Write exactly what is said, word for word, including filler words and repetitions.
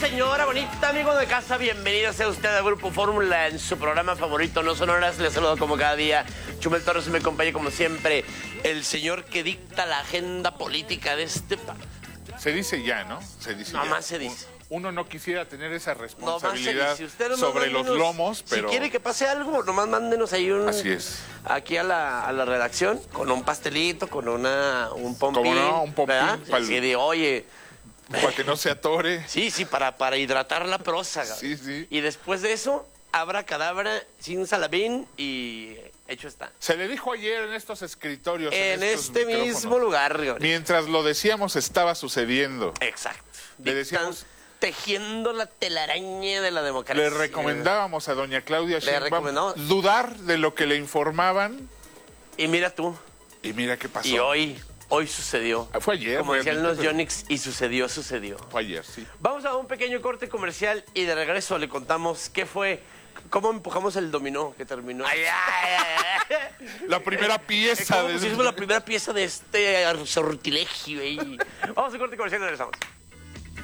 señora bonita, amigo de casa, bienvenido sea usted a Grupo Fórmula en su programa favorito, No Sonoras. Les saludo como cada día. Chumel Torres me acompaña como siempre, el señor que dicta la agenda política de este país. Se dice ya, ¿no? Se dice No ya. más se dice. Uno no quisiera tener esa No más se responsabilidad dice. Usted nomás sobre los mándenos, lomos, pero... Si quiere que pase algo, nomás mándenos ahí un... Así es. Aquí a la, a la redacción, con un pastelito, con una, un pompín. ¿Cómo no? Un pompín ¿verdad? pa'l- Así de, oye... Para que no se atore. Sí, sí, para, para hidratar la prosa. Sí, sí. Y después de eso, abra cadabra, sin salabín y hecho está. Se le dijo ayer en estos escritorios. En, En estos este micrófonos. mismo lugar, Gregorio. Mientras lo decíamos, estaba sucediendo. Exacto. Le decíamos- Están tejiendo la telaraña de la democracia. Le recomendábamos a doña Claudia Sheinbaum recomendamos. dudar de lo que le informaban. Y mira tú, Y mira qué pasó. y hoy, hoy sucedió. Ah, Fue ayer. Como decían realmente, los pero- Yonix, y sucedió, sucedió. Fue ayer, sí. Vamos a un pequeño corte comercial y de regreso le contamos qué fue, cómo empujamos el dominó que terminó. Ay, ay, ay, ay. La primera pieza ¿Cómo de... pusimos la primera pieza de este sortilegio? Y... Vamos a un corte comercial y regresamos.